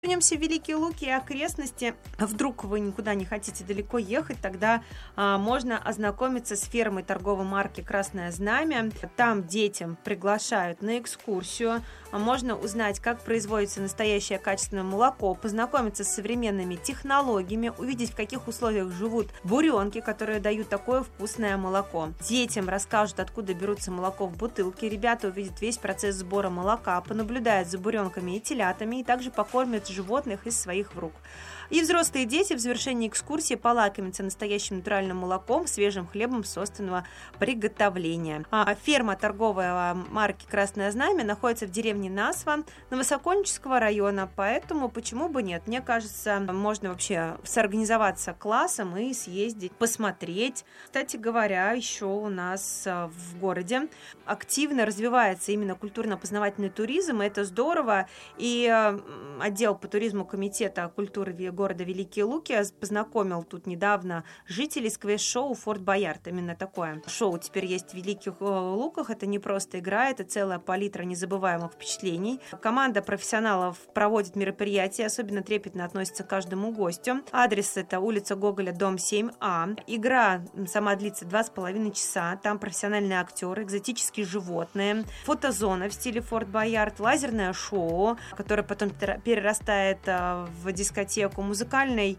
Вернемся в Великие Луки и окрестности. Вдруг вы никуда не хотите далеко ехать, тогда можно ознакомиться с фермой торговой марки «Красное знамя». Там детям приглашают на экскурсию. Можно узнать, как производится настоящее качественное молоко, познакомиться с современными технологиями, увидеть, в каких условиях живут буренки, которые дают такое вкусное молоко. Детям расскажут, откуда берутся молоко в бутылке. Ребята увидят весь процесс сбора молока, понаблюдают за буренками и телятами, и также покормят животных из своих рук. И взрослые дети в завершении экскурсии полакомятся настоящим натуральным молоком, свежим хлебом собственного приготовления. Ферма торговой марки «Красное знамя» находится в деревне Насва Новосокольнического района, поэтому почему бы нет? Мне кажется, можно вообще соорганизоваться классом и съездить, посмотреть. Кстати говоря, еще у нас в городе активно развивается именно культурно-познавательный туризм, и это здорово. И отдел по туризму Комитета культуры города Великие Луки познакомил тут недавно жителей с квест-шоу «Форт Боярд». Именно такое шоу теперь есть в Великих Луках. Это не просто игра, это целая палитра незабываемых впечатлений. Команда профессионалов проводит мероприятия, особенно трепетно относится к каждому гостю. Адрес — это улица Гоголя, дом 7А. Игра сама длится 2,5 часа. Там профессиональные актеры, экзотические животные, фотозона в стиле «Форт Боярд», лазерное шоу, которое потом перерастает в дискотеку, музыкальный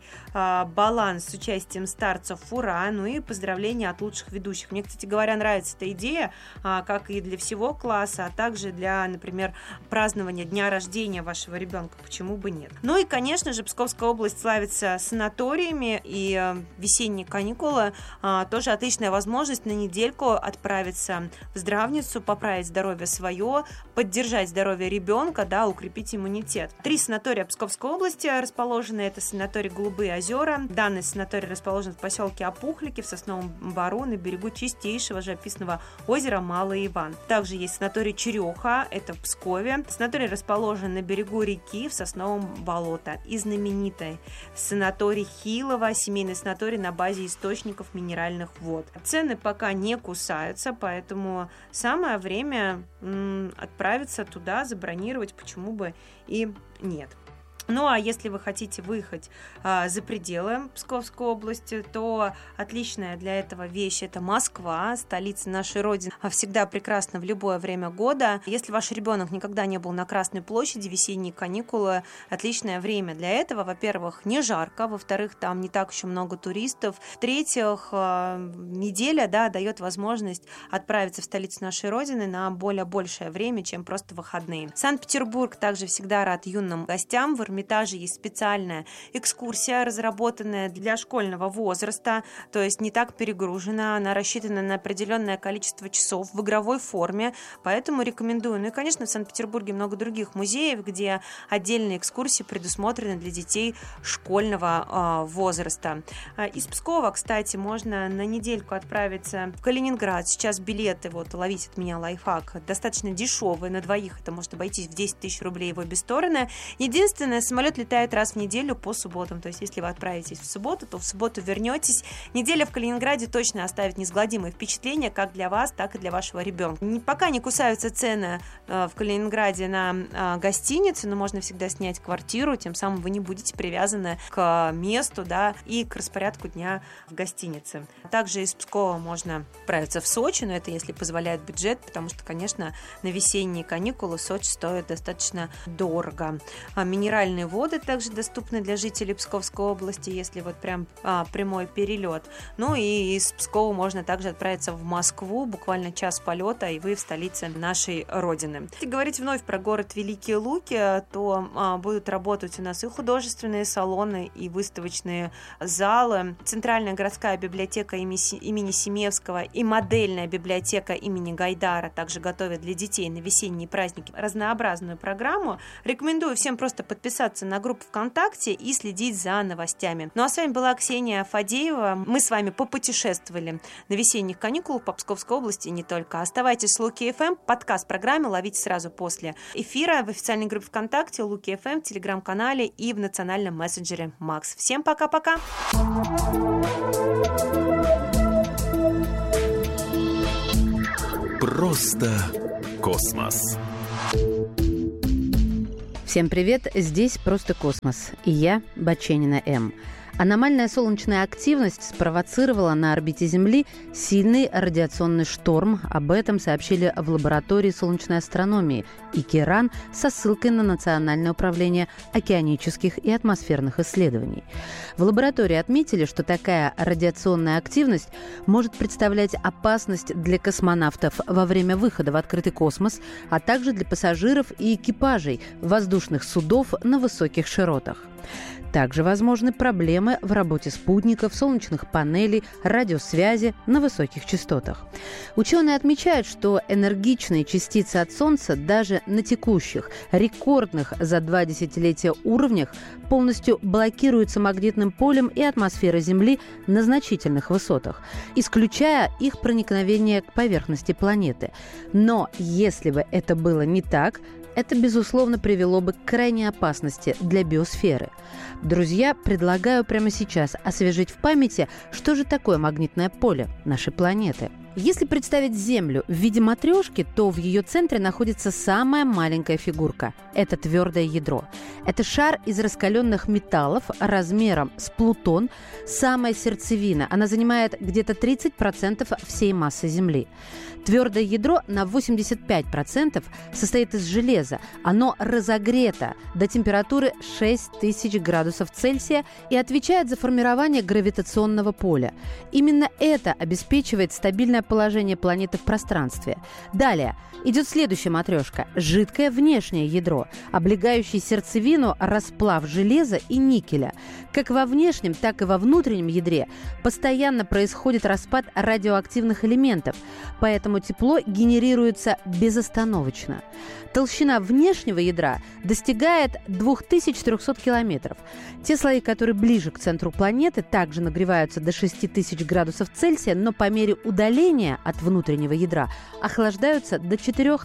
баланс с участием старцев «Фура», ну и поздравления от лучших ведущих. Мне, кстати говоря, нравится эта идея, как и для всего класса, а также для, например, празднования дня рождения вашего ребенка. Почему бы нет? Ну и, конечно же, Псковская область славится санаториями, и весенние каникулы тоже отличная возможность на недельку отправиться в здравницу, поправить здоровье свое, поддержать здоровье ребенка, да, укрепить иммунитет. 3 санатория Псковской области расположены. Это санаторий «Голубые озера». Данный санаторий расположен в поселке Опухлики в Сосновом Бору на берегу чистейшего живописного озера Малый Иван. Также есть санаторий «Череха», это в Пскове. Санаторий расположен на берегу реки в Сосновом болото. И знаменитый санаторий Хилова, семейный санаторий на базе источников минеральных вод. Цены пока не кусаются, поэтому самое время отправиться туда, забронировать, почему бы и нет. Ну, а если вы хотите выехать за пределы Псковской области, то отличная для этого вещь – это Москва, столица нашей Родины. Всегда прекрасна в любое время года. Если ваш ребенок никогда не был на Красной площади, весенние каникулы – отличное время для этого. Во-первых, не жарко, во-вторых, там не так еще много туристов. В-третьих, неделя, да, дает возможность отправиться в столицу нашей Родины на более большее время, чем просто выходные. Санкт-Петербург также всегда рад юным гостям. В Эрмитаже есть специальная экскурсия, разработанная для школьного возраста, то есть не так перегружена, она рассчитана на определенное количество часов в игровой форме, поэтому рекомендую. Ну и, конечно, в Санкт-Петербурге много других музеев, где отдельные экскурсии предусмотрены для детей школьного возраста. Из Пскова, кстати, можно на недельку отправиться в Калининград. Сейчас билеты, вот ловить от меня лайфхак, достаточно дешевые, на двоих это может обойтись в 10 тысяч рублей в обе стороны. Единственное, самолет летает раз в неделю по субботам, то есть если вы отправитесь в субботу, то в субботу вернетесь. Неделя в Калининграде точно оставит неизгладимые впечатления как для вас, так и для вашего ребенка. Пока не кусаются цены в Калининграде на гостиницы, но можно всегда снять квартиру, тем самым вы не будете привязаны к месту, да, и к распорядку дня в гостинице. Также из Пскова можно отправиться в Сочи, но это если позволяет бюджет, потому что, конечно, на весенние каникулы Сочи стоит достаточно дорого. Минеральные воды также доступны для жителей Псковской области, если вот прям прямой перелет. Ну и из Пскова можно также отправиться в Москву, буквально час полета, и вы в столице нашей Родины. Если говорить вновь про город Великие Луки, то будут работать у нас и художественные салоны, и выставочные залы. Центральная городская библиотека имени Семевского и модельная библиотека имени Гайдара также готовят для детей на весенние праздники разнообразную программу. Рекомендую всем просто подписаться на группу ВКонтакте и следить за новостями. Ну а с вами была Ксения Фадеева. Мы с вами попутешествовали на весенних каникулах по Псковской области и не только. Оставайтесь с Луки ФМ. Подкаст программы ловите сразу после эфира в официальной группе ВКонтакте, Луки ФМ, в телеграм-канале и в национальном мессенджере Макс. Всем пока-пока! Просто космос. Всем привет, здесь «Просто космос» и я, Баченина М. Аномальная солнечная активность спровоцировала на орбите Земли сильный радиационный шторм. Об этом сообщили в лаборатории солнечной астрономии ИКИРАН со ссылкой на Национальное управление океанических и атмосферных исследований. В лаборатории отметили, что такая радиационная активность может представлять опасность для космонавтов во время выхода в открытый космос, а также для пассажиров и экипажей воздушных судов на высоких широтах. Также возможны проблемы в работе спутников, солнечных панелей, радиосвязи на высоких частотах. Ученые отмечают, что энергичные частицы от Солнца даже на текущих, рекордных за 2 десятилетия уровнях полностью блокируются магнитным полем и атмосферой Земли на значительных высотах, исключая их проникновение к поверхности планеты. Но если бы это было не так, это, безусловно, привело бы к крайней опасности для биосферы. Друзья, предлагаю прямо сейчас освежить в памяти, что же такое магнитное поле нашей планеты. Если представить Землю в виде матрешки, то в ее центре находится самая маленькая фигурка – это твердое ядро. Это шар из раскаленных металлов размером с Плутон, самая сердцевина. Она занимает где-то 30% всей массы Земли. Твердое ядро на 85% состоит из железа. Оно разогрето до температуры 6000 градусов Цельсия и отвечает за формирование гравитационного поля. Именно это обеспечивает стабильное положение планеты в пространстве. Далее идет следующая матрешка – жидкое внешнее ядро, облегающее сердцевину расплав железа и никеля. Как во внешнем, так и во внутреннем ядре постоянно происходит распад радиоактивных элементов, поэтому тепло генерируется безостановочно. Толщина внешнего ядра достигает 2300 километров. Те слои, которые ближе к центру планеты, также нагреваются до 6000 градусов Цельсия, но по мере удаления от внутреннего ядра охлаждаются до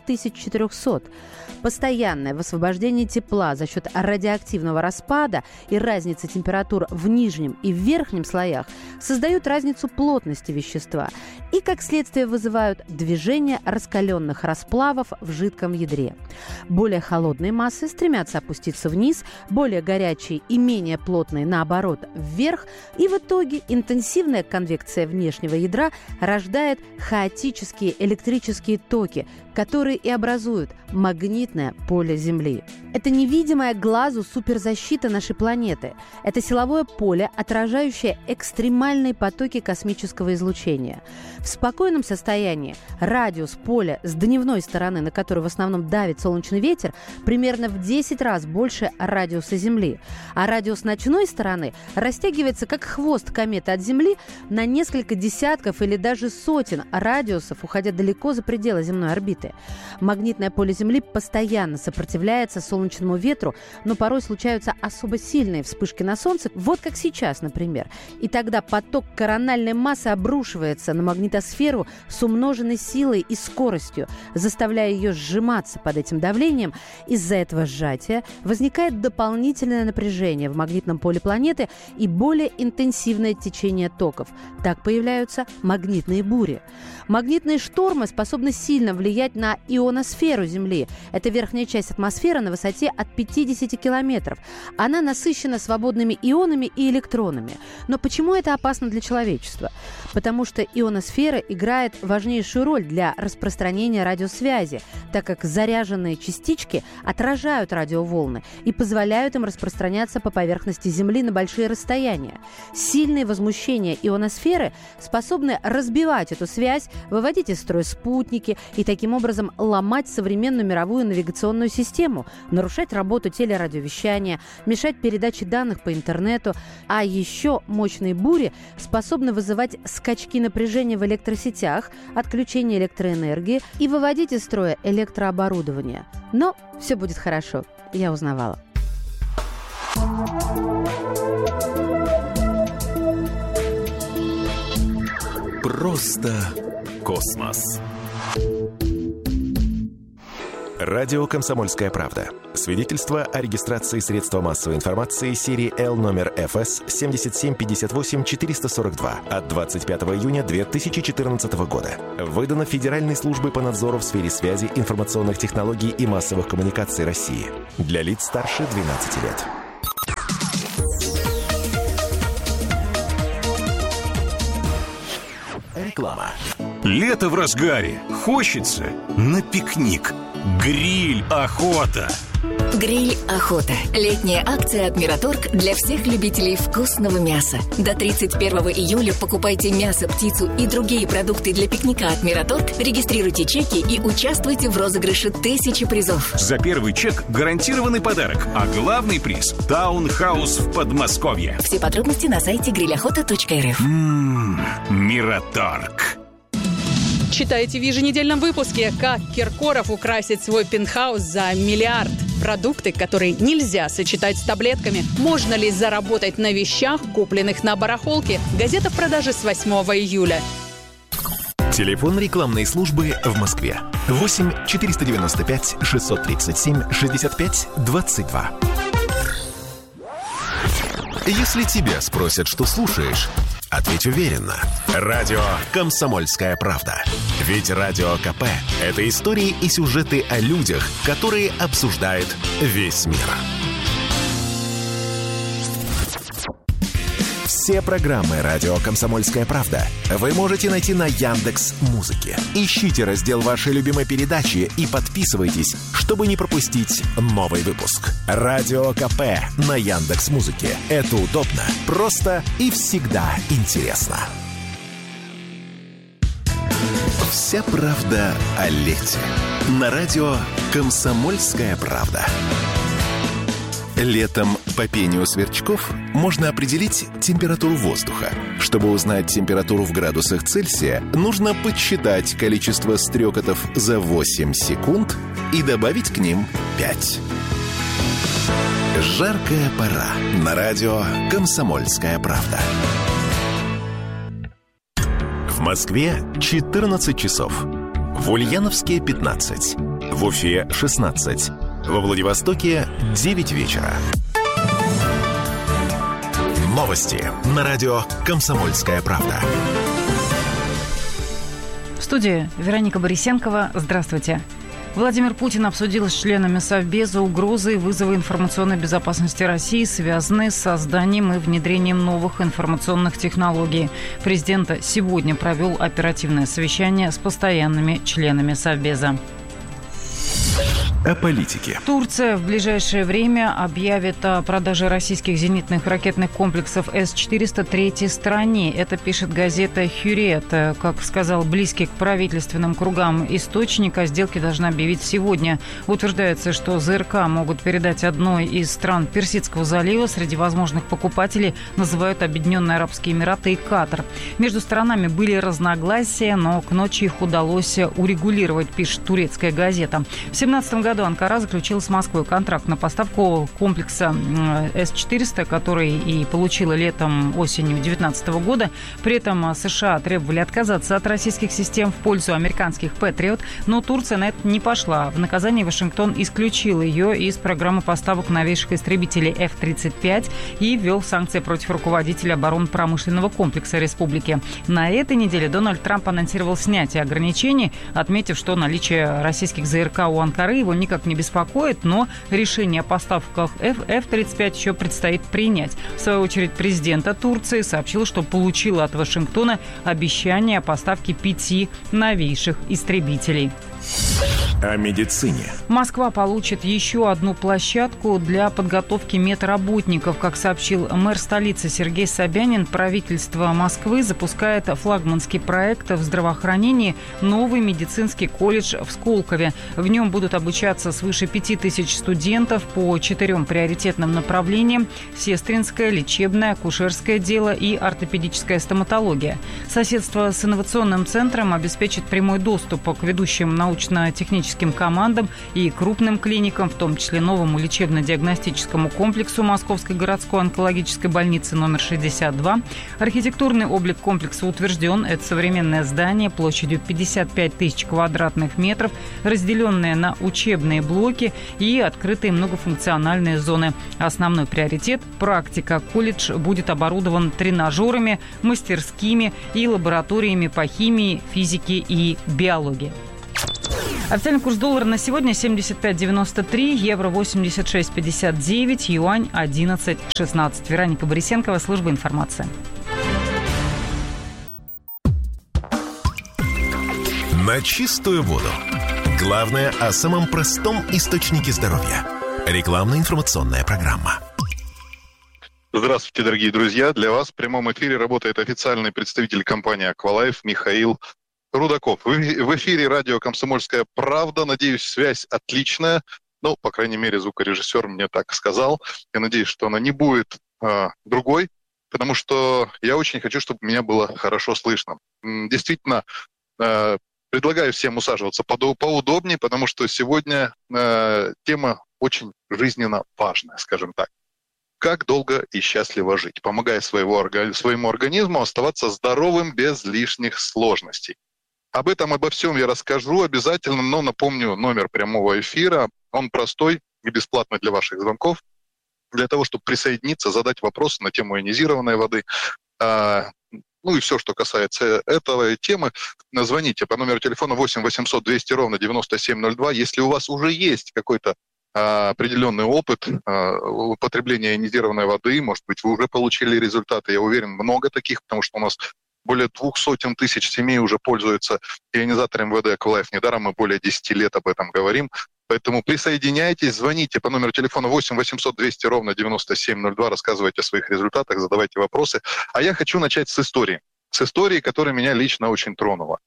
4400. Постоянное высвобождение тепла за счет радиоактивного распада и разницы температур в нижнем и в верхнем слоях создают разницу плотности вещества и, как следствие, вызывают движение раскаленных расплавов в жидком ядре. Более холодные массы стремятся опуститься вниз, более горячие и менее плотные, наоборот, вверх, и в итоге интенсивная конвекция внешнего ядра рождает хаотические электрические токи, которые и образуют магнитное поле Земли. Это невидимая глазу суперзащита нашей планеты. Это силовое поле, отражающее экстремальные потоки космического излучения. В спокойном состоянии радиус поля с дневной стороны, на которую в основном давит солнечный ветер, примерно в 10 раз больше радиуса Земли. А радиус ночной стороны растягивается как хвост кометы от Земли на несколько десятков или даже сотен радиусов, уходя далеко за пределы земной орбиты. Магнитное поле Земли постоянно сопротивляется солнечному ветру, но порой случаются особо сильные вспышки на Солнце, вот как сейчас, например. И тогда поток корональной массы обрушивается на магнитосферу с умноженной силой и скоростью, заставляя ее сжиматься под этим давлением. Из-за этого сжатия возникает дополнительное напряжение в магнитном поле планеты и более интенсивное течение токов. Так появляются магнитные бури. Магнитные штормы способны сильно влиять на ионосферу Земли. Это верхняя часть атмосферы на высоте от 50 километров. Она насыщена свободными ионами и электронами. Но почему это опасно для человечества? Потому что ионосфера играет важнейшую роль для распространения радиосвязи, так как заряженные частички отражают радиоволны и позволяют им распространяться по поверхности Земли на большие расстояния. Сильные возмущения ионосферы способны разбивать эту связь, выводить из строя спутники и таким образом ломать современную мировую навигационную систему, нарушать работу телерадиовещания, мешать передаче данных по интернету. А еще мощные бури способны вызывать скачки напряжения в электросетях, отключение электроэнергии и выводить из строя электрооборудование. Но все будет хорошо, я узнавала. Просто космос. Радио «Комсомольская правда». Свидетельство о регистрации средства массовой информации серии L номер ФС 7758-442 от 25 июня 2014 года. Выдано Федеральной службой по надзору в сфере связи, информационных технологий и массовых коммуникаций России. Для лиц старше 12 лет. Реклама. Лето в разгаре. Хочется на пикник. Гриль охота. Гриль охота. Летняя акция от Мираторг для всех любителей вкусного мяса. До 31 июля покупайте мясо, птицу и другие продукты для пикника от Мираторг, регистрируйте чеки и участвуйте в розыгрыше 1000 призов. За первый чек гарантированный подарок, а главный приз – таунхаус в Подмосковье. Все подробности на сайте grillохота.рф. Мираторг. Читайте в еженедельном выпуске, как Киркоров украсит свой пентхаус за $1 миллиард. Продукты, которые нельзя сочетать с таблетками. Можно ли заработать на вещах, купленных на барахолке? Газета в продаже с 8 июля. Телефон рекламной службы в Москве. 8 495 637 65 22. Если тебя спросят, что слушаешь, ответь уверенно. Радио «Комсомольская правда». Ведь Радио КП – это истории и сюжеты о людях, которые обсуждает весь мир. Все программы «Радио Комсомольская правда» вы можете найти на Яндекс.Музыке. Ищите раздел вашей любимой передачи и подписывайтесь, чтобы не пропустить новый выпуск. Радио КП на Яндекс.Музыке. Это удобно, просто и всегда интересно. Вся правда о лете. На радио «Комсомольская правда». Летом по пению сверчков можно определить температуру воздуха. Чтобы узнать температуру в градусах Цельсия, нужно подсчитать количество стрекотов за 8 секунд и добавить к ним 5. Жаркая пора. На радио «Комсомольская правда». В Москве 14 часов. В Ульяновске 15. В Уфе 16. Во Владивостоке 9 вечера. Новости на радио «Комсомольская правда». В студии Вероника Борисенкова. Здравствуйте. Владимир Путин обсудил с членами Совбеза угрозы и вызовы информационной безопасности России, связанные с созданием и внедрением новых информационных технологий. Президент сегодня провел оперативное совещание с постоянными членами Совбеза. О политике. Турция в ближайшее время объявит о продаже российских зенитных ракетных комплексов С-400 третьей стране. Это пишет газета «Хюррет». Как сказал близкий к правительственным кругам источник, о сделке должна объявить сегодня. Утверждается, что ЗРК могут передать одной из стран Персидского залива. Среди возможных покупателей называют Объединенные Арабские Эмираты и Катар. Между сторонами были разногласия, но к ночи их удалось урегулировать, пишет турецкая газета. В 2017 году Анкара заключила с Москвой контракт на поставку комплекса С-400, который и получила летом-осенью 2019 года. При этом США требовали отказаться от российских систем в пользу американских «Патриот», но Турция на это не пошла. В наказание Вашингтон исключил ее из программы поставок новейших истребителей F-35 и ввел санкции против руководителя оборонно-промышленного комплекса республики. На этой неделе Дональд Трамп анонсировал снятие ограничений, отметив, что наличие российских ЗРК у Анкары его никак не беспокоит, но решение о поставках F-35 еще предстоит принять. В свою очередь, президент Турции сообщил, что получил от Вашингтона обещание о поставке 5 новейших истребителей. О медицине. Москва получит еще одну площадку для подготовки медработников. Как сообщил мэр столицы Сергей Собянин, правительство Москвы запускает флагманский проект в здравоохранении «Новый медицинский колледж» в Сколково. В нем будут обучаться свыше 5000 студентов по 4 приоритетным направлениям: сестринское, лечебное, акушерское дело и ортопедическая стоматология. Соседство с инновационным центром обеспечит прямой доступ к ведущим научно-техническим медицинским командам и крупным клиникам, в том числе новому лечебно-диагностическому комплексу Московской городской онкологической больницы номер 62. Архитектурный облик комплекса утвержден. Это современное здание площадью 55 тысяч квадратных метров, разделенное на учебные блоки и открытые многофункциональные зоны. Основной приоритет – практика. Колледж будет оборудован тренажерами, мастерскими и лабораториями по химии, физике и биологии. Официальный курс доллара на сегодня 75.93, евро 86.59, юань 11.16. Вероника Борисенкова, служба информации. На чистую воду. Главное о самом простом источнике здоровья. Рекламно-информационная программа. Здравствуйте, дорогие друзья. Для вас в прямом эфире работает официальный представитель компании «Аквалайф» Михаил Рудаков. В эфире радио «Комсомольская правда». Надеюсь, связь отличная. Ну, по крайней мере, звукорежиссер мне так сказал. Я надеюсь, что она не будет другой, потому что я очень хочу, чтобы меня было хорошо слышно. Действительно, предлагаю всем усаживаться поудобнее, потому что сегодня тема очень жизненно важная, скажем так. Как долго и счастливо жить, помогая своему организму оставаться здоровым без лишних сложностей. Об этом, обо всем я расскажу обязательно, но напомню номер прямого эфира. Он простой и бесплатный для ваших звонков. Для того, чтобы присоединиться, задать вопросы на тему ионизированной воды, ну и все, что касается этой темы, звоните по номеру телефона 8 800 200 ровно 9702. Если у вас уже есть какой-то определенный опыт употребления ионизированной воды, может быть, вы уже получили результаты, я уверен, много таких, потому что у нас более 200 тысяч семей уже пользуются ионизатором воды «Аквалайф». Недаром мы более 10 лет об этом говорим. Поэтому присоединяйтесь, звоните по номеру телефона 8 800 200 ровно 9702, рассказывайте о своих результатах, задавайте вопросы. А я хочу начать с истории. С истории, которая меня лично очень тронула.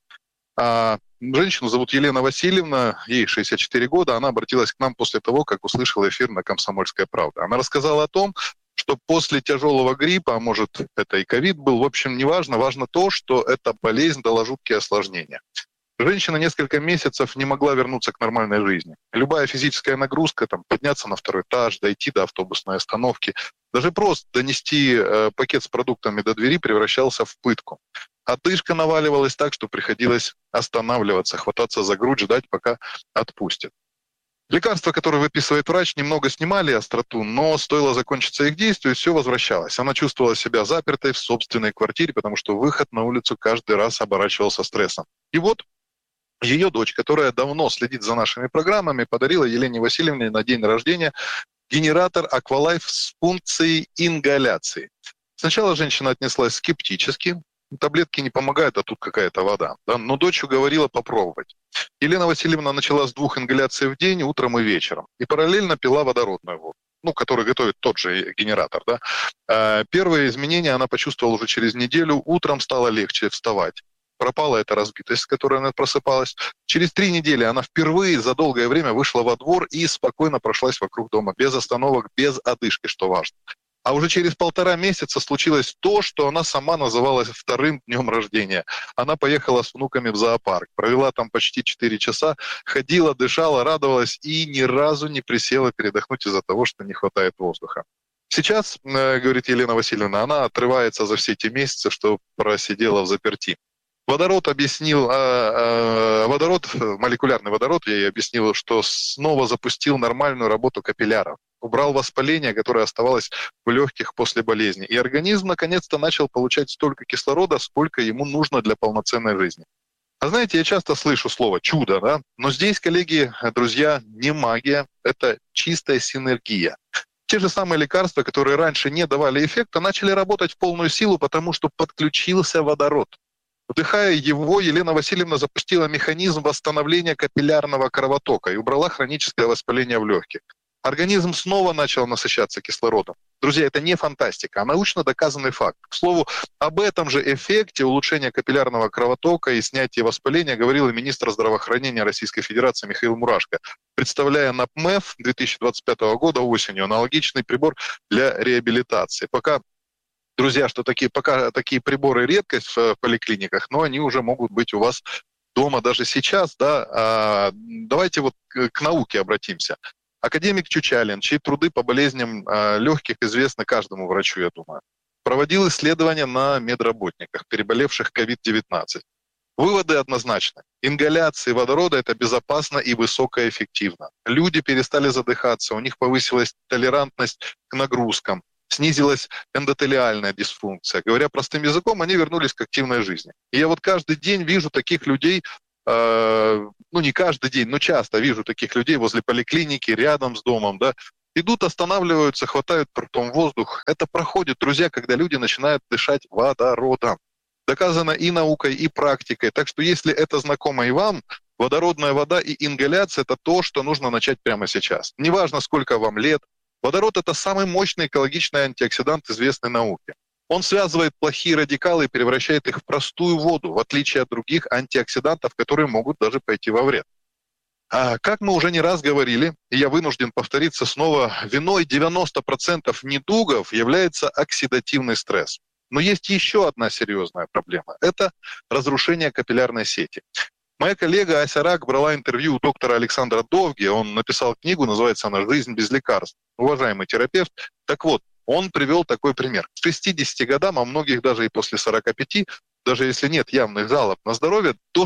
Женщину зовут Елена Васильевна, ей 64 года. Она обратилась к нам после того, как услышала эфир на «Комсомольская правда». Она рассказала о том, что после тяжелого гриппа, а может это и ковид был, в общем, неважно, важно то, что эта болезнь дала жуткие осложнения. Женщина несколько месяцев не могла вернуться к нормальной жизни. Любая физическая нагрузка, подняться на второй этаж, дойти до автобусной остановки, даже просто донести пакет с продуктами до двери превращался в пытку. Одышка наваливалась так, что приходилось останавливаться, хвататься за грудь, ждать, пока отпустят. Лекарства, которые выписывает врач, немного снимали остроту, но стоило закончиться их действию, все возвращалось. Она чувствовала себя запертой в собственной квартире, потому что выход на улицу каждый раз оборачивался стрессом. И вот ее дочь, которая давно следит за нашими программами, подарила Елене Васильевне на день рождения генератор «Аквалайф» с функцией ингаляции. Сначала женщина отнеслась скептически. Таблетки не помогают, а тут какая-то вода. Да? Но дочь уговорила попробовать. Елена Васильевна начала с 2 ингаляций в день, утром и вечером. И параллельно пила водородную воду, который готовит тот же генератор. Да? Первые изменения она почувствовала уже через неделю. Утром стало легче вставать. Пропала эта разбитость, с которой она просыпалась. Через 3 недели она впервые за долгое время вышла во двор и спокойно прошлась вокруг дома. Без остановок, без одышки, что важно. А уже через 1,5 месяца случилось то, что она сама называла вторым днем рождения. Она поехала с внуками в зоопарк, провела там почти 4 часа, ходила, дышала, радовалась и ни разу не присела передохнуть из-за того, что не хватает воздуха. Сейчас, говорит Елена Васильевна, она отрывается за все те месяцы, что просидела взаперти. Водород объяснил, молекулярный водород, я ей объяснил, что снова запустил нормальную работу капилляров. Убрал воспаление, которое оставалось в легких после болезни. И организм наконец-то начал получать столько кислорода, сколько ему нужно для полноценной жизни. А знаете, я часто слышу слово «чудо», да? Но здесь, коллеги, друзья, не магия, это чистая синергия. Те же самые лекарства, которые раньше не давали эффекта, начали работать в полную силу, потому что подключился водород. Вдыхая его, Елена Васильевна запустила механизм восстановления капиллярного кровотока и убрала хроническое воспаление в легких. Организм снова начал насыщаться кислородом. Друзья, это не фантастика, а научно доказанный факт. К слову, об этом же эффекте улучшения капиллярного кровотока и снятия воспаления говорил и министр здравоохранения Российской Федерации Михаил Мурашко, представляя на ПМЭФ 2025 года осенью аналогичный прибор для реабилитации. Друзья, пока такие приборы редкость в поликлиниках, но они уже могут быть у вас дома даже сейчас, да, давайте вот к науке обратимся. Академик Чучалин, чьи труды по болезням легких известны каждому врачу, я думаю, проводил исследования на медработниках, переболевших COVID-19. Выводы однозначны. Ингаляция водорода – это безопасно и высокоэффективно. Люди перестали задыхаться, у них повысилась толерантность к нагрузкам, снизилась эндотелиальная дисфункция. Говоря простым языком, они вернулись к активной жизни. И я вот каждый день вижу таких людей, не каждый день, но часто вижу таких людей возле поликлиники, рядом с домом, да, идут, останавливаются, хватают ртом воздух. Это проходит, друзья, когда люди начинают дышать водородом. Доказано и наукой, и практикой. Так что если это знакомо и вам, водородная вода и ингаляция – это то, что нужно начать прямо сейчас. Неважно, сколько вам лет. Водород – это самый мощный экологичный антиоксидант известной науки. Он связывает плохие радикалы и превращает их в простую воду, в отличие от других антиоксидантов, которые могут даже пойти во вред. А как мы уже не раз говорили, и я вынужден повториться снова, виной 90% недугов является оксидативный стресс. Но есть еще одна серьезная проблема – это разрушение капиллярной сети. Моя коллега Ася Рак брала интервью у доктора Александра Довги, он написал книгу, называется она «Жизнь без лекарств». Уважаемый терапевт, так вот, он привел такой пример. К 60 годам, а многих даже и после 45, даже если нет явных жалоб на здоровье, до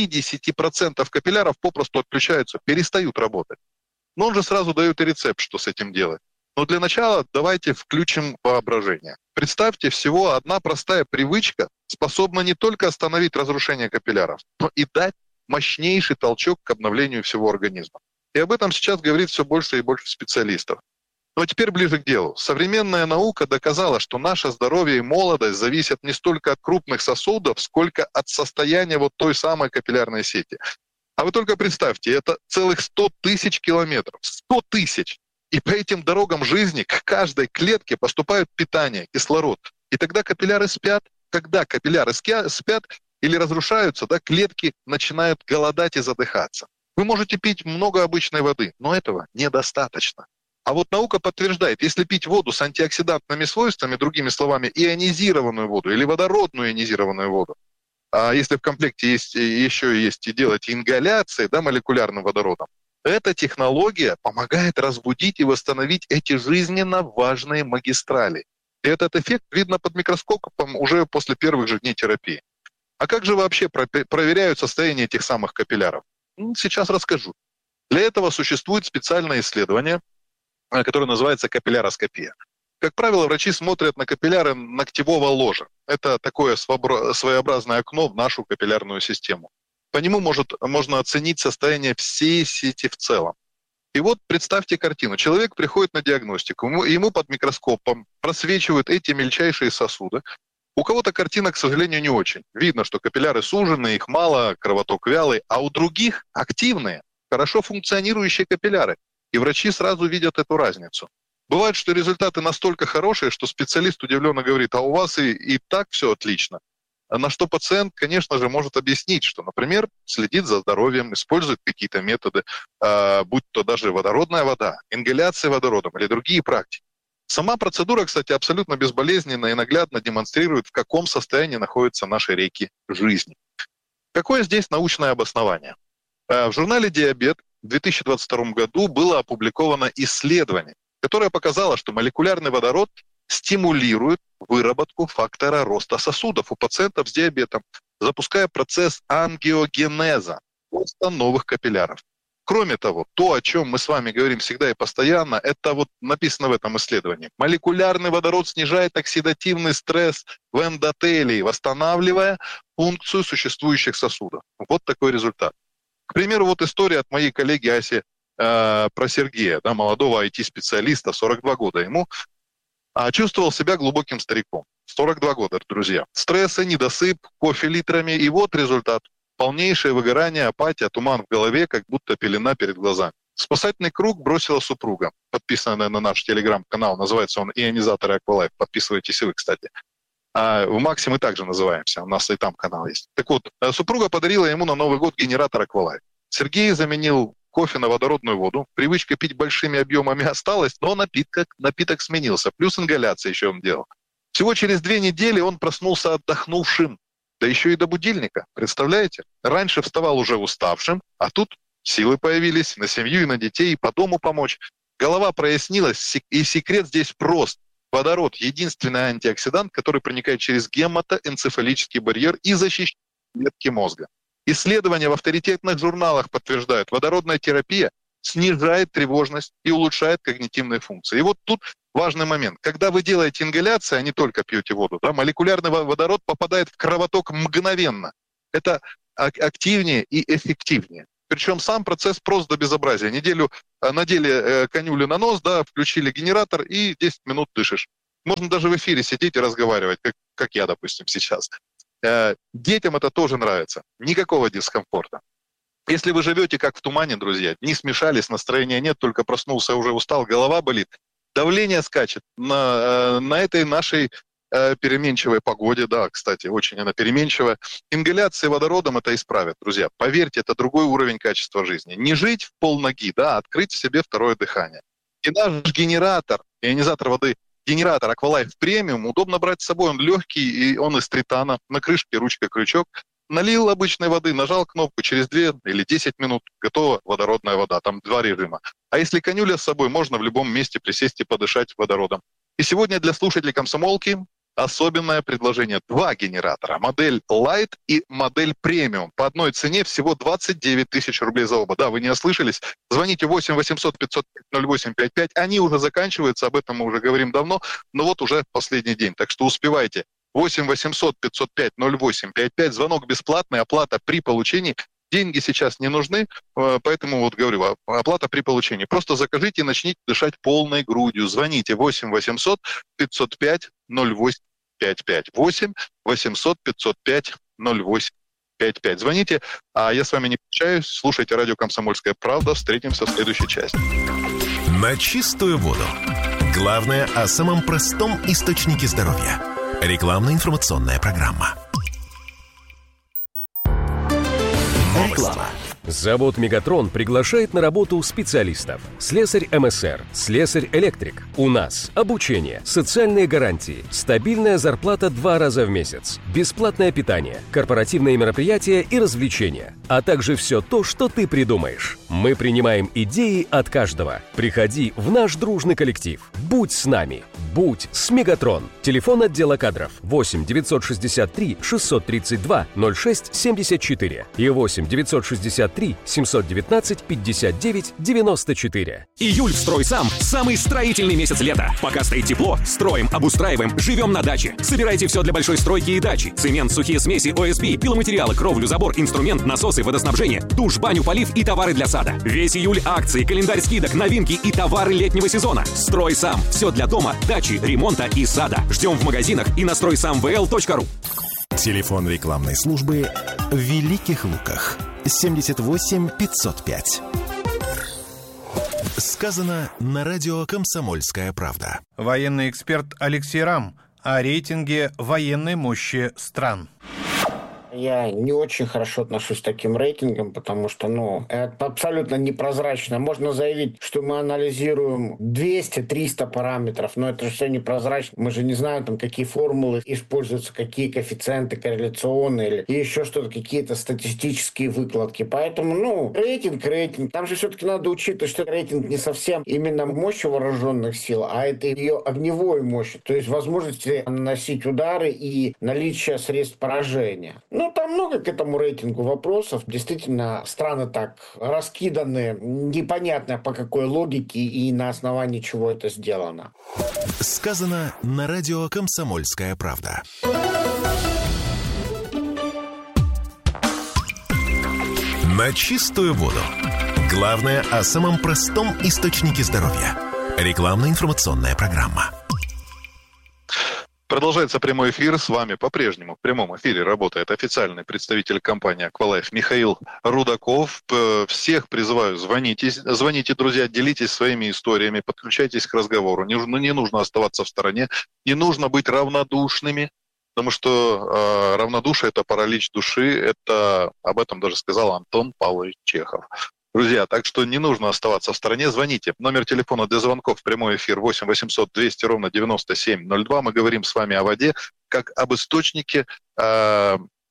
60% капилляров попросту отключаются, перестают работать. Но он же сразу дает и рецепт, что с этим делать. Но для начала давайте включим воображение. Представьте, всего одна простая привычка способна не только остановить разрушение капилляров, но и дать мощнейший толчок к обновлению всего организма. И об этом сейчас говорит все больше и больше специалистов. Но теперь ближе к делу. Современная наука доказала, что наше здоровье и молодость зависят не столько от крупных сосудов, сколько от состояния вот той самой капиллярной сети. А вы только представьте, это целых 100 тысяч километров. 100 тысяч! И по этим дорогам жизни к каждой клетке поступает питание, кислород. И тогда капилляры спят. Когда капилляры спят или разрушаются, да, клетки начинают голодать и задыхаться. Вы можете пить много обычной воды, но этого недостаточно. А вот наука подтверждает, если пить воду с антиоксидантными свойствами, другими словами, ионизированную воду или водородную ионизированную воду, а если в комплекте еще есть и делать ингаляции, да, молекулярным водородом, эта технология помогает разбудить и восстановить эти жизненно важные магистрали. И этот эффект видно под микроскопом уже после первых же дней терапии. А как же вообще проверяют состояние этих самых капилляров? Сейчас расскажу. Для этого существует специальное исследование, которое называется капилляроскопия. Как правило, врачи смотрят на капилляры ногтевого ложа. Это такое своеобразное окно в нашу капиллярную систему. По нему можно оценить состояние всей сети в целом. И вот представьте картину. Человек приходит на диагностику, ему под микроскопом просвечивают эти мельчайшие сосуды. У кого-то картина, к сожалению, не очень. Видно, что капилляры сужены, их мало, кровоток вялый, а у других активные, хорошо функционирующие капилляры. И врачи сразу видят эту разницу. Бывает, что результаты настолько хорошие, что специалист удивленно говорит, а у вас и так все отлично. На что пациент, конечно же, может объяснить, что, например, следит за здоровьем, использует какие-то методы, будь то даже водородная вода, ингаляция водородом или другие практики. Сама процедура, кстати, абсолютно безболезненно и наглядно демонстрирует, в каком состоянии находятся наши реки жизни. Какое здесь научное обоснование? В журнале «Диабет» в 2022 году было опубликовано исследование, которое показало, что молекулярный водород стимулирует выработку фактора роста сосудов у пациентов с диабетом, запуская процесс ангиогенеза, роста новых капилляров. Кроме того, то, о чем мы с вами говорим всегда и постоянно, это вот написано в этом исследовании. Молекулярный водород снижает оксидативный стресс в эндотелии, восстанавливая функцию существующих сосудов. Вот такой результат. К примеру, вот история от моей коллеги Аси про Сергея, да, молодого IT-специалиста, 42 года ему, чувствовал себя глубоким стариком. 42 года, друзья. Стрессы, недосып, кофе литрами. И вот результат. Полнейшее выгорание, апатия, туман в голове, как будто пелена перед глазами. Спасательный круг бросила супруга, подписанная на наш телеграм-канал. Называется он «Ионизаторы Аквалайф». Подписывайтесь и вы, кстати. В Максе мы также называемся. У нас и там канал есть. Так вот, супруга подарила ему на Новый год генератор Аквалайф. Сергей заменил кофе на водородную воду. Привычка пить большими объемами осталась, но напиток сменился. Плюс ингаляция еще он делал. Всего через 2 недели он проснулся отдохнувшим. да еще и до будильника. Представляете? Раньше вставал уже уставшим, а тут силы появились на семью и на детей, и по дому помочь. Голова прояснилась, и секрет здесь прост. Водород – единственный антиоксидант, который проникает через гематоэнцефалический барьер и защищает клетки мозга. Исследования в авторитетных журналах подтверждают, водородная терапия снижает тревожность и улучшает когнитивные функции. И вот тут важный момент. Когда вы делаете ингаляции, а не только пьете воду, да, молекулярный водород попадает в кровоток мгновенно. Это активнее и эффективнее. Причем сам процесс прост до безобразия. Неделю надели канюлю на нос, да, включили генератор и 10 минут дышишь. Можно даже в эфире сидеть и разговаривать, как я, допустим, сейчас. Детям это тоже нравится. Никакого дискомфорта. Если вы живете как в тумане, друзья, дни смешались, настроения нет, только проснулся, уже устал, голова болит, давление скачет на этой нашей переменчивой погоде, да, кстати, очень она переменчивая. Ингаляция водородом это исправит, друзья. Поверьте, это другой уровень качества жизни. Не жить в полноги, да, а открыть в себе второе дыхание. И наш генератор, ионизатор воды, генератор Aqualife Premium удобно брать с собой. Он легкий, и он из тритана. На крышке ручка-крючок. Налил обычной воды, нажал кнопку, через 2 или 10 минут готова водородная вода. Там 2 режима. А если канюля с собой, можно в любом месте присесть и подышать водородом. И сегодня для слушателей комсомолки особенное предложение. 2 генератора. Модель Light и модель Premium. По одной цене всего 29 тысяч рублей за оба. Да, вы не ослышались. Звоните 8 800 505 0855. Они уже заканчиваются, об этом мы уже говорим давно. Но вот уже последний день. Так что успевайте. 8 800 505 0855. Звонок бесплатный, оплата при получении. Деньги сейчас не нужны, поэтому вот говорю, оплата при получении. Просто закажите и начните дышать полной грудью. Звоните 8 800 505 0855. 8 800 505 0855. Звоните, а я с вами не прощаюсь. Слушайте радио «Комсомольская правда». Встретимся в следующей части. На чистую воду. Главное о самом простом источнике здоровья. Рекламно-информационная программа. Реклама. Завод «Мегатрон» приглашает на работу специалистов. Слесарь МСР, слесарь-электрик. У нас обучение, социальные гарантии, стабильная зарплата 2 раза в месяц, бесплатное питание, корпоративные мероприятия и развлечения, а также все то, что ты придумаешь. Мы принимаем идеи от каждого. Приходи в наш дружный коллектив. Будь с нами. Будь с «Мегатрон». Телефон отдела кадров 8 963 632 06 74 и 8 963 719 59 94. Июль в «Стройсам» – самый строительный месяц лета. Пока стоит тепло, строим, обустраиваем, живем на даче. Собирайте все для большой стройки и дачи. Цемент, сухие смеси, ОСБ, пиломатериалы, кровлю, забор, инструмент, насосы, водоснабжение, душ, баню, полив и товары для сада. Весь июль акции, календарь скидок, новинки и товары летнего сезона. «Стройсам» – все для дома, дачи, ремонта и сада. Ждем в магазинах и на стройсамвл.ру. Телефон рекламной службы в Великих Луках. 78 505. Сказано на радио «Комсомольская правда». Военный эксперт Алексей Рам о рейтинге военной мощи стран. Я не очень хорошо отношусь к таким рейтингам, потому что, это абсолютно непрозрачно. Можно заявить, что мы анализируем 200-300 параметров, но это же все непрозрачно. Мы же не знаем, какие формулы используются, какие коэффициенты корреляционные или еще что-то, какие-то статистические выкладки. Поэтому, рейтинг. Там же все-таки надо учитывать, что рейтинг не совсем именно мощь вооруженных сил, а это ее огневой мощь, то есть возможности наносить удары и наличие средств поражения. Там много к этому рейтингу вопросов. Действительно, страны так раскиданы, непонятно по какой логике и на основании чего это сделано. Сказано на радио «Комсомольская правда». На чистую воду. Главное о самом простом источнике здоровья. Рекламно-информационная программа. Продолжается прямой эфир. С вами по-прежнему в прямом эфире работает официальный представитель компании Aqualife Михаил Рудаков. Всех призываю, звоните, друзья, делитесь своими историями, подключайтесь к разговору. Не нужно оставаться в стороне, не нужно быть равнодушными, потому что равнодушие – это паралич души. Об этом даже сказал Антон Павлович Чехов. Друзья, так что не нужно оставаться в стороне. Звоните. Номер телефона для звонков в прямой эфир 8 800 200 ровно 9702. Мы говорим с вами о воде как об источнике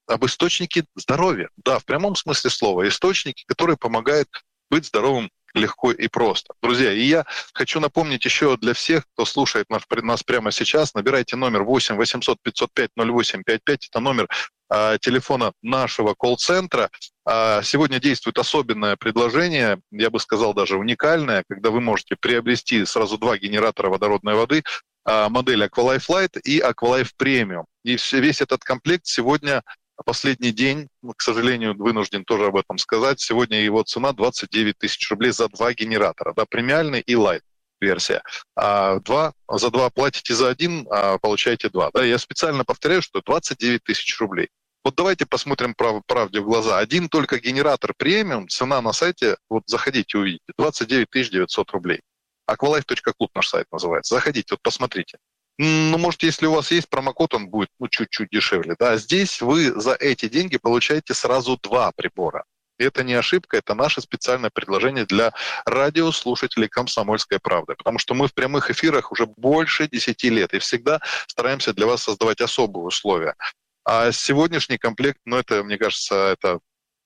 об источнике здоровья. Да, в прямом смысле слова. Источники, которые помогают быть здоровым легко и просто. Друзья, и я хочу напомнить еще для всех, кто слушает нас прямо сейчас, набирайте номер 8 800 505 0855, это номер телефона нашего колл-центра. Сегодня действует особенное предложение, я бы сказал даже уникальное, когда вы можете приобрести сразу 2 генератора водородной воды, модель Aqualife Lite и Aqualife Premium. И весь этот комплект сегодня, последний день, к сожалению, вынужден тоже об этом сказать, сегодня его цена 29 тысяч рублей за 2 генератора, да, премиальный и Lite версия. За 2 платите за 1, получаете 2. Да? Я специально повторяю, что 29 тысяч рублей. Вот давайте посмотрим правде в глаза. Один только генератор премиум, цена на сайте, вот заходите, увидите, 29 900 рублей. Aqualife.club наш сайт называется. Заходите, вот посмотрите. Ну, может, если у вас есть промокод, он будет чуть-чуть дешевле. Да? Здесь вы за эти деньги получаете сразу 2 прибора. И это не ошибка, это наше специальное предложение для радиослушателей «Комсомольской правды». Потому что мы в прямых эфирах уже больше 10 лет и всегда стараемся для вас создавать особые условия. А сегодняшний комплект, это, мне кажется, это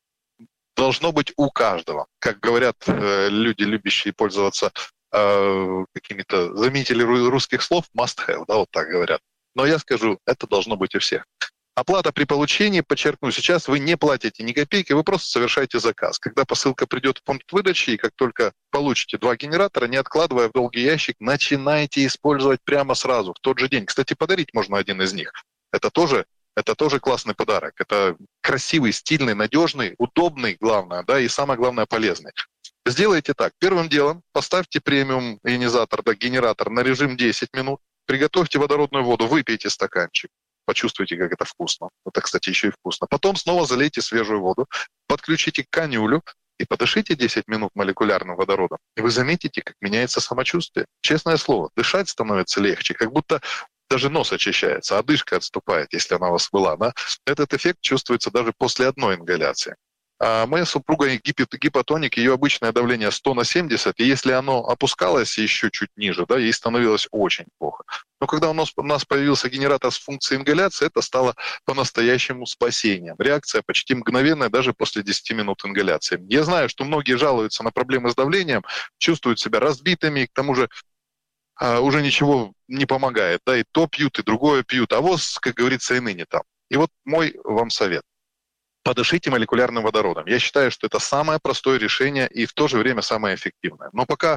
должно быть у каждого. Как говорят люди, любящие пользоваться какими-то заменители русских слов, must have, да, вот так говорят. Но я скажу, это должно быть у всех. Оплата при получении, подчеркну, сейчас вы не платите ни копейки, вы просто совершаете заказ. Когда посылка придет в пункт выдачи, и как только получите 2 генератора, не откладывая в долгий ящик, начинайте использовать прямо сразу, в тот же день. Кстати, подарить можно один из них. Это тоже классный подарок. Это красивый, стильный, надежный, удобный, главное, да, и самое главное, полезный. Сделайте так. Первым делом поставьте премиум ионизатор, да, генератор на режим 10 минут. Приготовьте водородную воду, выпейте стаканчик. Почувствуйте, как это вкусно. Это, кстати, еще и вкусно. Потом снова залейте свежую воду, подключите к канюлю и подышите 10 минут молекулярным водородом. И вы заметите, как меняется самочувствие. Честное слово, дышать становится легче, как будто даже нос очищается, одышка отступает, если она у вас была. Да? Этот эффект чувствуется даже после одной ингаляции. А моя супруга гипотоник, ее обычное давление 100/70, и если оно опускалось еще чуть ниже, да, ей становилось очень плохо. Но когда у нас появился генератор с функцией ингаляции, это стало по-настоящему спасением. Реакция почти мгновенная даже после 10 минут ингаляции. Я знаю, что многие жалуются на проблемы с давлением, чувствуют себя разбитыми, к тому же уже ничего не помогает. Да, и то пьют, и другое пьют, а ВОЗ, как говорится, и ныне там. И вот мой вам совет. Подышите молекулярным водородом. Я считаю, что это самое простое решение и в то же время самое эффективное. Но пока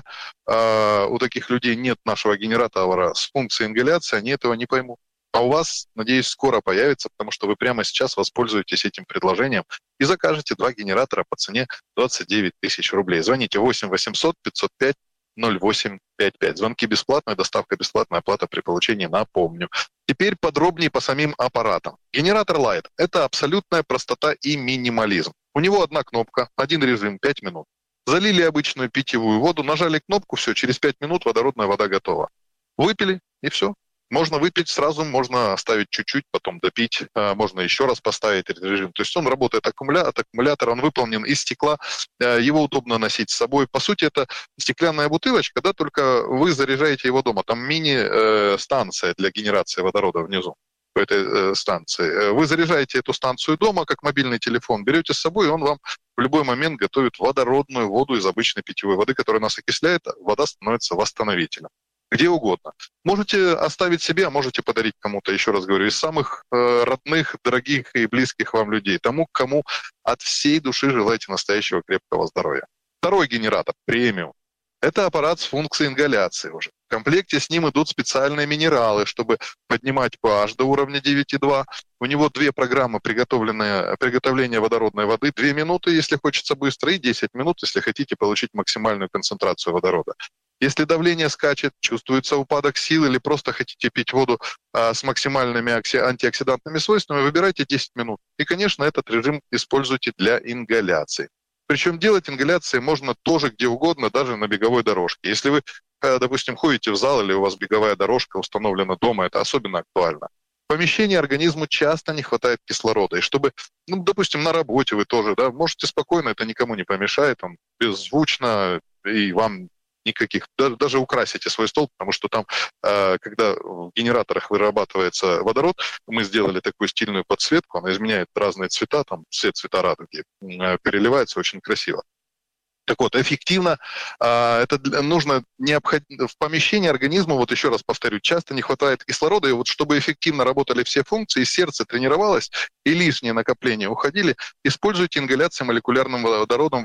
у таких людей нет нашего генератора с функцией ингаляции, они этого не поймут. А у вас, надеюсь, скоро появится, потому что вы прямо сейчас воспользуетесь этим предложением и закажете 2 генератора по цене 29 тысяч рублей. Звоните 8 800 505 0855. Звонки бесплатные, доставка бесплатная, оплата при получении, напомню. Теперь подробнее по самим аппаратам. Генератор Lite – это абсолютная простота и минимализм. У него одна кнопка, один режим, 5 минут. Залили обычную питьевую воду, нажали кнопку, все, через 5 минут водородная вода готова. Выпили, и все. Можно выпить сразу, можно оставить чуть-чуть, потом допить, можно еще раз поставить этот режим. То есть он работает от аккумулятора, он выполнен из стекла, его удобно носить с собой. По сути, это стеклянная бутылочка, да, только вы заряжаете его дома. Там мини-станция для генерации водорода внизу по этой станции. Вы заряжаете эту станцию дома, как мобильный телефон, берете с собой, и он вам в любой момент готовит водородную воду из обычной питьевой воды, которая нас окисляет, вода становится восстановителем. Где угодно. Можете оставить себе, а можете подарить кому-то, еще раз говорю, из самых родных, дорогих и близких вам людей. Тому, кому от всей души желаете настоящего крепкого здоровья. Второй генератор, премиум. Это аппарат с функцией ингаляции уже. В комплекте с ним идут специальные минералы, чтобы поднимать pH до уровня 9,2. У него 2 программы приготовления водородной воды. 2 минуты, если хочется быстро, и 10 минут, если хотите получить максимальную концентрацию водорода. Если давление скачет, чувствуется упадок сил или просто хотите пить воду с максимальными антиоксидантными свойствами, выбирайте 10 минут. И, конечно, этот режим используйте для ингаляции. Причем делать ингаляции можно тоже где угодно, даже на беговой дорожке. Если вы, допустим, ходите в зал или у вас беговая дорожка установлена дома, это особенно актуально. В помещении организму часто не хватает кислорода. И чтобы, допустим, на работе вы тоже, да, можете спокойно, это никому не помешает, беззвучно, и вам никаких. Даже украсите свой стол, потому что там, когда в генераторах вырабатывается водород, мы сделали такую стильную подсветку, она изменяет разные цвета, там цвета радуги, переливается очень красиво. Так вот, эффективно это нужно в помещении организма, вот еще раз повторю, часто не хватает кислорода, и вот чтобы эффективно работали все функции, сердце тренировалось, и лишние накопления уходили, используйте ингаляцию молекулярным водородом